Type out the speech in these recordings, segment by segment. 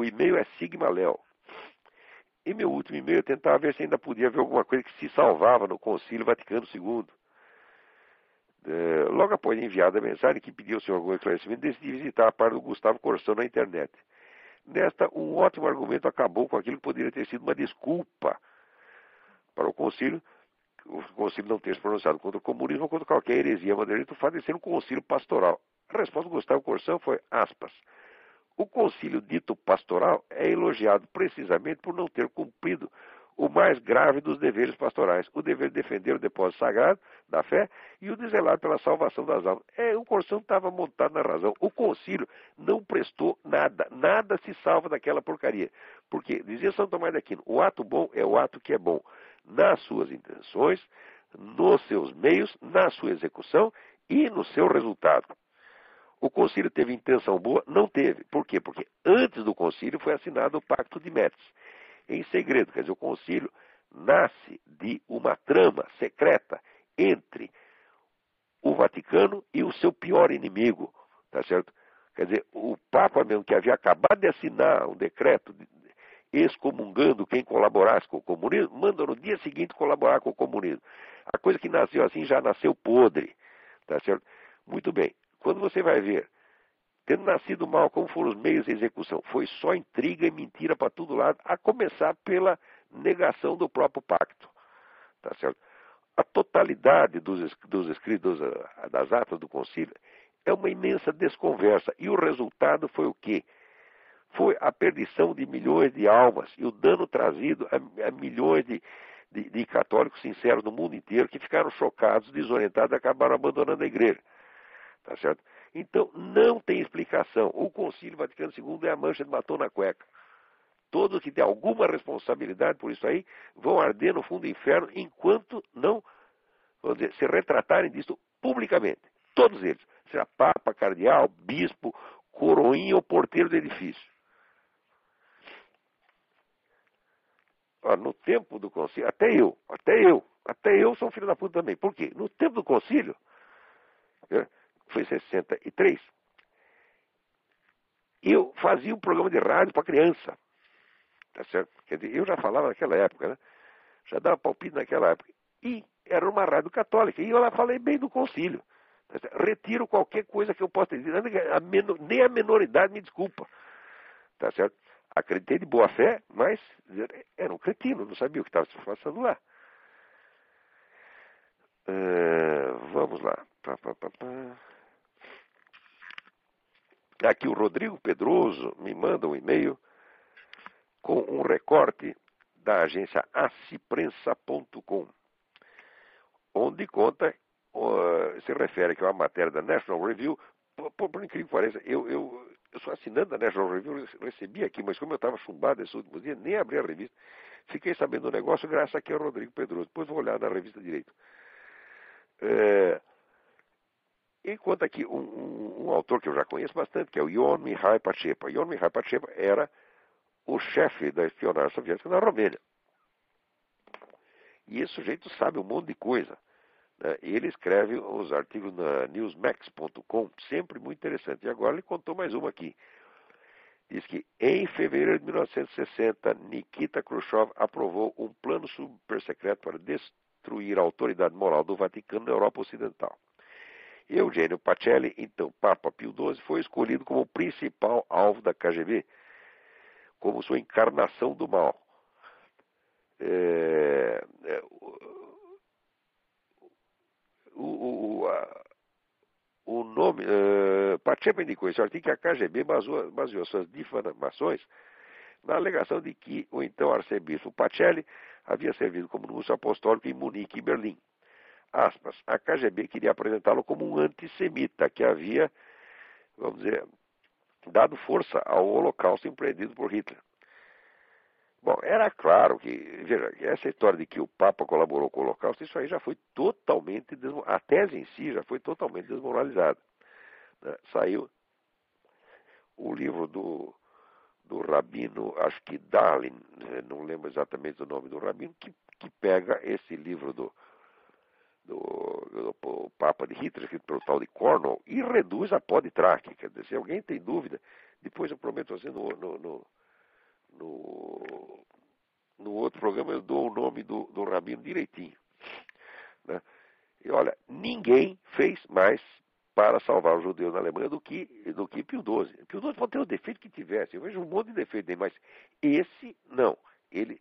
O e-mail é Sigma Léo. Em meu último e-mail eu tentava ver se ainda podia ver alguma coisa que se salvava no Concílio Vaticano II. Logo após enviar a mensagem que pediu ao senhor algum esclarecimento, decidi visitar a parte do Gustavo Corsão na internet. Nesta, um ótimo argumento acabou com aquilo que poderia ter sido uma desculpa para o concílio não ter se pronunciado contra o comunismo ou contra qualquer heresia modernista, o fato de ser um concílio pastoral. A resposta do Gustavo Corsão foi, aspas, o concílio dito pastoral é elogiado precisamente por não ter cumprido o mais grave dos deveres pastorais, o dever de defender o depósito sagrado da fé e o de zelar pela salvação das almas. O Corsão estava montado na razão. O concílio não prestou nada, nada se salva daquela porcaria. Porque, dizia São Tomás de Aquino, o ato bom é o ato que é bom nas suas intenções, nos seus meios, na sua execução e no seu resultado. O concílio teve intenção boa? Não teve. Por quê? Porque antes do concílio foi assinado o Pacto de Metz, em segredo. Quer dizer, o concílio nasce de uma trama secreta entre o Vaticano e o seu pior inimigo, tá certo? Quer dizer, o Papa mesmo, que havia acabado de assinar um decreto excomungando quem colaborasse com o comunismo, manda no dia seguinte colaborar com o comunismo. A coisa que nasceu assim já nasceu podre, tá certo? Muito bem. Quando você vai ver, tendo nascido mal, como foram os meios de execução, foi só intriga e mentira para todo lado, a começar pela negação do próprio pacto, tá certo? A totalidade dos escritos, das atas do concílio, é uma imensa desconversa. E o resultado foi o quê? Foi a perdição de milhões de almas e o dano trazido a milhões de católicos sinceros no mundo inteiro que ficaram chocados, desorientados e acabaram abandonando a igreja. Tá certo? Então, não tem explicação. O Concílio Vaticano II é a mancha de batom na cueca. Todos que têm alguma responsabilidade por isso aí vão arder no fundo do inferno enquanto não, vamos dizer, se retratarem disso publicamente. Todos eles. Seja papa, cardeal, bispo, coroinha ou porteiro do edifício. No tempo do concílio, até eu sou um filho da puta também. Por quê? No tempo do concílio, foi em 63, eu fazia um programa de rádio para criança. Tá certo? Quer dizer, eu já falava naquela época, né? Já dava palpite naquela época. E era uma rádio católica. E eu lá falei bem do concílio. Tá certo? Retiro qualquer coisa que eu possa dizer. Nem a menoridade me desculpa. Tá certo? Acreditei de boa fé, mas era um cretino, não sabia o que estava se passando lá. Vamos lá. Aqui o Rodrigo Pedroso me manda um e-mail com um recorte da agência aciprensa.com, onde conta, se refere que é uma matéria da National Review. Por incrível que pareça, eu sou assinante da National Review, recebi aqui, mas como eu estava chumbado esses últimos dias, nem abri a revista. Fiquei sabendo do negócio graças aqui ao Rodrigo Pedroso. Depois vou olhar na revista direito. Enquanto aqui um autor que eu já conheço bastante, que é o Ion Mihai Pacepa. Ion Mihai Pacepa era o chefe da espionagem soviética na Romênia. E esse sujeito sabe um monte de coisa. Né? Ele escreve os artigos na newsmax.com, sempre muito interessante. E agora ele contou mais uma aqui. Diz que em fevereiro de 1960, Nikita Khrushchev aprovou um plano supersecreto para destruir a autoridade moral do Vaticano na Europa Ocidental. Eugênio Pacelli, então Papa Pio XII, foi escolhido como principal alvo da KGB, como sua encarnação do mal. O nome, Pacheco indicou esse artigo que a KGB baseou suas difamações na alegação de que o então arcebispo Pacelli havia servido como anúncio apostólico em Munique e Berlim. Aspas, a KGB queria apresentá-lo como um antissemita que havia, vamos dizer, dado força ao holocausto empreendido por Hitler. Bom, era claro que, veja, essa história de que o Papa colaborou com o Holocausto, isso aí já foi totalmente, a tese em si já foi totalmente desmoralizada. Né? Saiu o livro do rabino, acho que Dalin, não lembro exatamente o nome do rabino, que pega esse livro do Papa de Hitler, escrito pelo tal de Cornwall, e reduz a pó de traque. Quer dizer, se alguém tem dúvida, depois eu prometo assim no, no outro programa eu dou o nome do rabino direitinho. Né? E olha, ninguém fez mais para salvar os judeus na Alemanha do que Pio XII. Pio XII pode ter o defeito que tivesse. Eu vejo um monte de defeito dele, mas esse não. Ele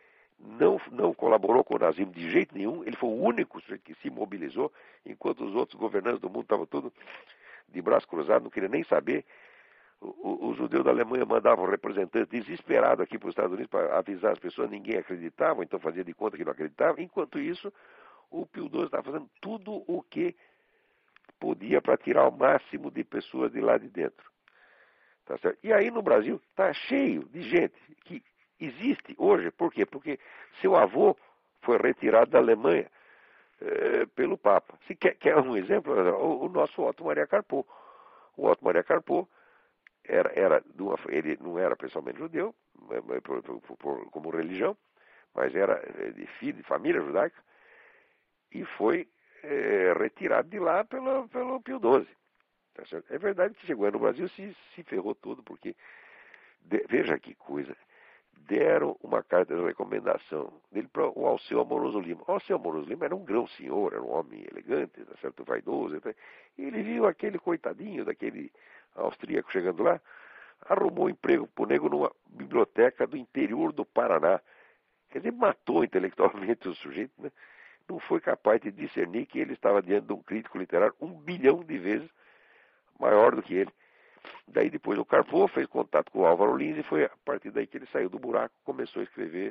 não colaborou com o nazismo de jeito nenhum. Ele foi o único que se mobilizou, enquanto os outros governantes do mundo estavam todos de braço cruzado, não queriam nem saber. Os judeus da Alemanha mandavam representantes desesperados aqui para os Estados Unidos para avisar as pessoas, ninguém acreditava, então fazia de conta que não acreditava. Enquanto isso, o Pio XII estava fazendo tudo o que podia para tirar o máximo de pessoas de lá de dentro. Tá certo? E aí no Brasil está cheio de gente que existe hoje. Por quê? Porque seu avô foi retirado da Alemanha pelo Papa. Se quer um exemplo, o nosso Otto Maria Carpo. O Otto Maria Carpo ele não era pessoalmente judeu, como religião, mas era de filho de família judaica, e foi retirado de lá pelo Pio XII. Tá certo? É verdade que chegou no Brasil se ferrou todo, porque, veja que coisa, deram uma carta de recomendação dele para o Alceu Amoroso Lima. O Alceu Amoroso Lima era um grão senhor, era um homem elegante, tá certo? Vaidoso. E ele viu aquele coitadinho daquele austríaco chegando lá, arrumou um emprego para o nego numa biblioteca do interior do Paraná. Quer dizer, matou intelectualmente o sujeito, né? Não foi capaz de discernir que ele estava diante de um crítico literário 1 bilhão de vezes maior do que ele. Daí depois o Carpo fez contato com o Álvaro Lins e foi a partir daí que ele saiu do buraco, começou a escrever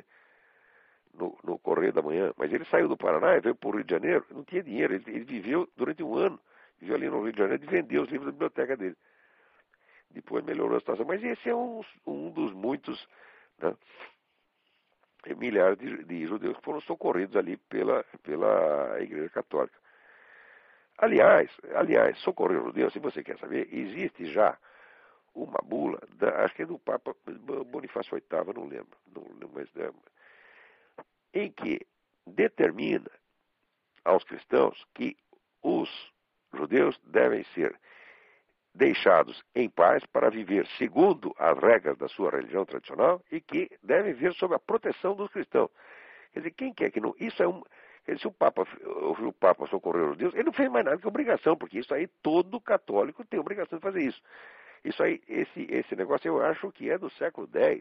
no Correio da Manhã. Mas ele saiu do Paraná e veio para o Rio de Janeiro, não tinha dinheiro, ele viveu durante um ano, viveu ali no Rio de Janeiro e vendeu os livros da biblioteca dele. Depois melhorou a situação, mas esse é um dos muitos, né, milhares de judeus que foram socorridos ali pela Igreja Católica. Aliás, socorrer os judeus, se você quer saber, existe já uma bula, acho que é do Papa Bonifácio VIII, não lembro, mas, em que determina aos cristãos que os judeus devem ser deixados em paz para viver segundo as regras da sua religião tradicional e que devem viver sob a proteção dos cristãos. Quer dizer, quem quer que não... Isso é um... Quer dizer, se o Papa socorreu os judeus, ele não fez mais nada que obrigação, porque isso aí todo católico tem obrigação de fazer isso. Isso aí, esse negócio eu acho que é do século X.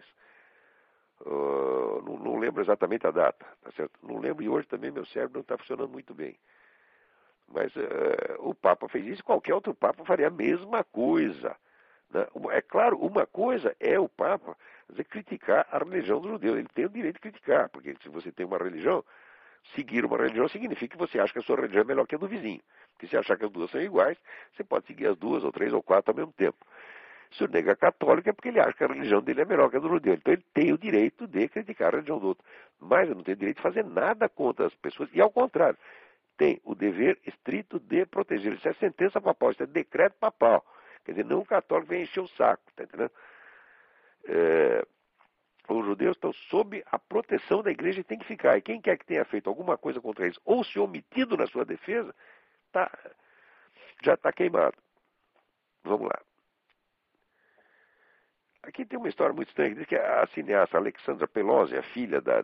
Não lembro exatamente a data, tá certo? Não lembro e hoje também meu cérebro não está funcionando muito bem. Mas o Papa fez isso, qualquer outro Papa faria a mesma coisa. Né? É claro, uma coisa é o Papa criticar a religião dos judeus. Ele tem o direito de criticar, porque se você tem uma religião, seguir uma religião significa que você acha que a sua religião é melhor que a do vizinho. Porque se achar que as duas são iguais, você pode seguir as duas, ou três, ou quatro ao mesmo tempo. Se o nego é católico é porque ele acha que a religião dele é melhor que a do judeu. Então ele tem o direito de criticar a religião do outro. Mas ele não tem o direito de fazer nada contra as pessoas. E ao contrário, tem o dever estrito de proteger. Isso é sentença papal, isso é decreto papal. Quer dizer, não o católico vem encher o saco, tá entendendo? Os judeus estão sob a proteção da igreja e tem que ficar. E quem quer que tenha feito alguma coisa contra eles ou se omitido na sua defesa, já está queimado. Vamos lá. Aqui tem uma história muito estranha, que diz que a cineasta Alexandra Pelosi, a filha da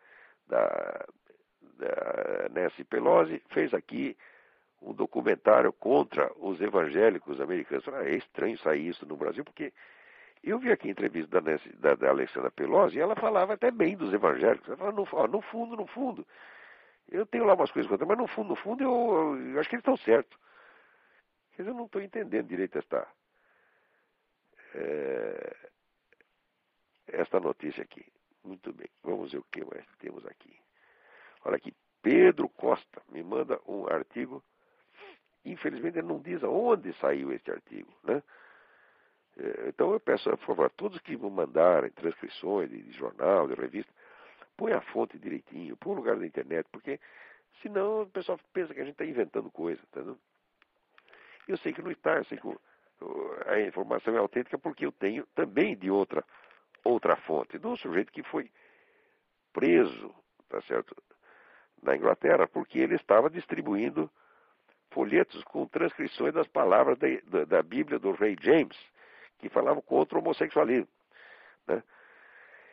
Nancy Pelosi, fez aqui um documentário contra os evangélicos americanos. É estranho sair isso no Brasil, porque eu vi aqui a entrevista da Alexandra Pelosi e ela falava até bem dos evangélicos. Ela falava, no fundo, eu tenho lá umas coisas contra, mas no fundo, eu acho que eles estão certos. Quer dizer, eu não estou entendendo direito esta notícia aqui. Muito bem, vamos ver o que mais temos aqui. Olha aqui, Pedro Costa me manda um artigo. Infelizmente ele não diz aonde saiu este artigo, né? Então eu peço, por favor, a todos que me mandarem transcrições de jornal, de revista, põe a fonte direitinho, põe o lugar da internet, porque senão o pessoal pensa que a gente está inventando coisa, entendeu? Eu sei que não está, eu sei que a informação é autêntica porque eu tenho também de outra fonte, de um sujeito que foi preso, tá certo, na Inglaterra, porque ele estava distribuindo folhetos com transcrições das palavras da Bíblia do rei James, que falavam contra o homossexualismo, né?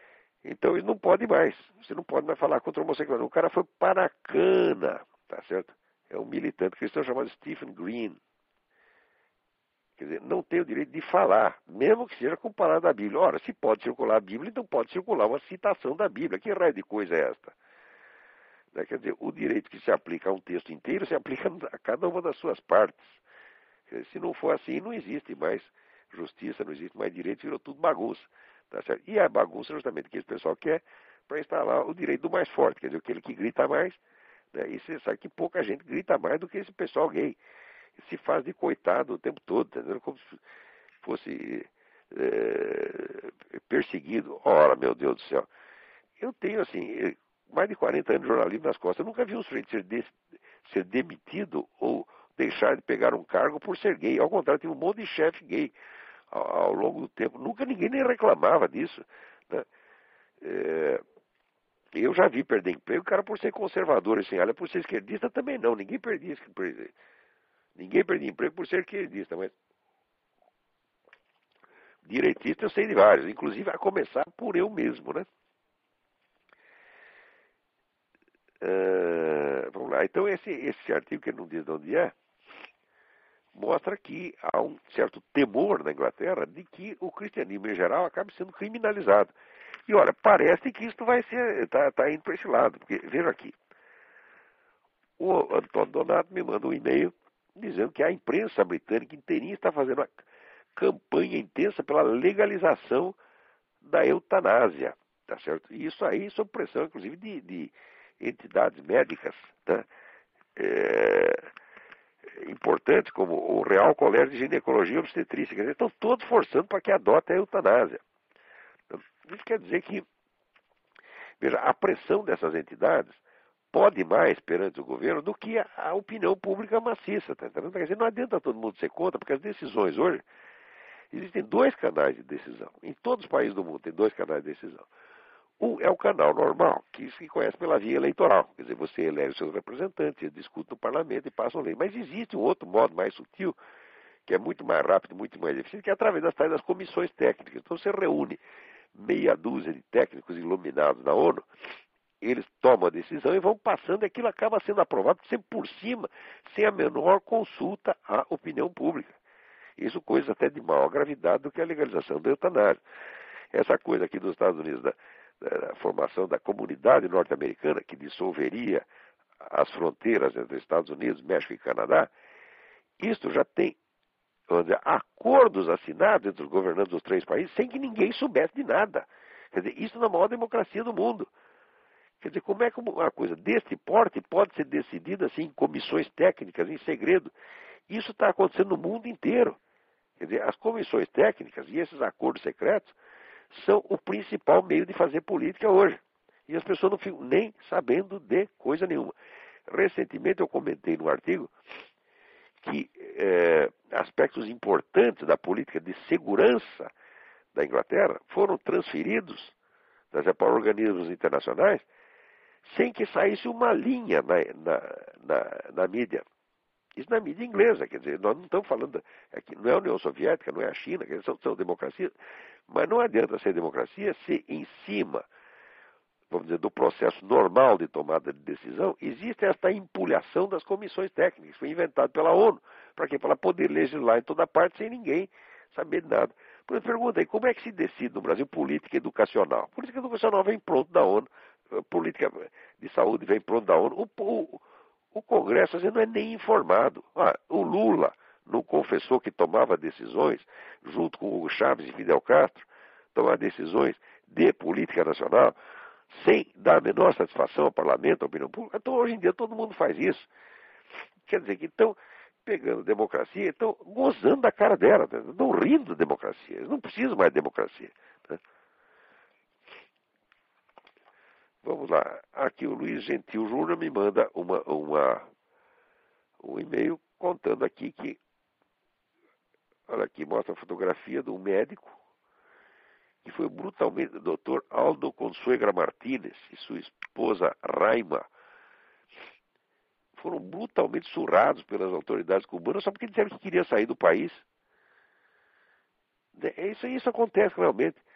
Então ele não pode mais. Você não pode mais falar contra o homossexual. O cara foi para a cana, tá certo? É um militante cristão chamado Stephen Green. Quer dizer, não tem o direito de falar, mesmo que seja com palavra da Bíblia. Ora, se pode circular a Bíblia, então pode circular uma citação da Bíblia. Que raio de coisa é esta? Né? Quer dizer, o direito que se aplica a um texto inteiro se aplica a cada uma das suas partes. Quer dizer, se não for assim, não existe mais justiça, não existe mais direito, virou tudo bagunça. Tá certo? E a bagunça justamente que esse pessoal quer para instalar o direito do mais forte, quer dizer, aquele que grita mais. Né? E você sabe que pouca gente grita mais do que esse pessoal gay. Se faz de coitado o tempo todo, entendeu? Como se fosse perseguido. Ora, meu Deus do céu. Eu tenho, assim, mais de 40 anos de jornalismo nas costas. Eu nunca vi um sujeito ser demitido ou deixar de pegar um cargo por ser gay. Ao contrário, tem um monte de chefe gay ao longo do tempo. Nunca ninguém nem reclamava disso. Né? Eu já vi perder emprego, o cara por ser conservador, assim, olha, por ser esquerdista também não. Ninguém perdia emprego por ser esquerdista, mas direitista eu sei de vários, inclusive a começar por eu mesmo, né? Vamos lá. Então esse artigo, que não diz de onde é, mostra que há um certo temor na Inglaterra de que o cristianismo em geral acabe sendo criminalizado. E olha, parece que isso vai ser, tá indo para esse lado, porque veja aqui, o Antônio Donato me manda um e-mail dizendo que a imprensa britânica inteirinha está fazendo uma campanha intensa pela legalização da eutanásia, tá certo? E isso aí sob pressão, inclusive, de entidades médicas, tá? Importantes, como o Real Colégio de Ginecologia e Obstetrícia, quer dizer, estão todos forçando para que adote a eutanásia. Então, isso quer dizer que, veja, a pressão dessas entidades pode mais perante o governo do que a opinião pública maciça, tá entendendo? Quer dizer, não adianta todo mundo ser contra, porque as decisões hoje, existem dois canais de decisão. Em todos os países do mundo tem dois canais de decisão. Um é o canal normal, que se conhece pela via eleitoral. Quer dizer, você elege seus representantes, eles discutem no parlamento e passam lei. Mas existe um outro modo mais sutil, que é muito mais rápido, muito mais eficiente, que é através das comissões técnicas. Então você reúne meia dúzia de técnicos iluminados na ONU, eles tomam a decisão e vão passando, e aquilo acaba sendo aprovado sempre por cima, sem a menor consulta à opinião pública. Isso coisa até de maior gravidade do que a legalização da eutanásia. Essa coisa aqui dos Estados Unidos, da formação da comunidade norte-americana, que dissolveria as fronteiras entre Estados Unidos, México e Canadá, isto já tem, vamos dizer, acordos assinados entre os governantes dos três países sem que ninguém soubesse de nada. Quer dizer, isso na maior democracia do mundo. Quer dizer, como é que uma coisa deste porte pode ser decidida assim em comissões técnicas, em segredo? Isso está acontecendo no mundo inteiro. Quer dizer, as comissões técnicas e esses acordos secretos são o principal meio de fazer política hoje. E as pessoas não ficam nem sabendo de coisa nenhuma. Recentemente eu comentei num artigo que aspectos importantes da política de segurança da Inglaterra foram transferidos para organismos internacionais sem que saísse uma linha na mídia. Isso na mídia inglesa, quer dizer, nós não estamos falando, aqui, não é a União Soviética, não é a China, quer dizer, são democracias, mas não adianta ser democracia se em cima, vamos dizer, do processo normal de tomada de decisão, existe esta empulhação das comissões técnicas, foi inventado pela ONU, para quê? Para ela poder legislar em toda parte sem ninguém saber de nada. Por exemplo, pergunta aí, como é que se decide no Brasil política educacional? Política educacional vem pronto da ONU, política de saúde vem pronto da ONU, o Congresso às vezes não é nem informado. O Lula não confessou que tomava decisões, junto com Hugo Chávez e Fidel Castro, tomava decisões de política nacional, sem dar a menor satisfação ao parlamento, à opinião pública. Então, hoje em dia, todo mundo faz isso. Quer dizer que estão pegando democracia, estão gozando da cara dela, estão rindo da democracia. Eles não precisam mais de democracia. Né? Vamos lá. Aqui o Luiz Gentil Júnior me manda um e-mail contando aqui que, olha aqui, mostra a fotografia de um médico que foi brutalmente, o Dr. Aldo Consuegra Martínez e sua esposa Raima, foram brutalmente surrados pelas autoridades cubanas só porque disseram que queria sair do país. Isso acontece realmente.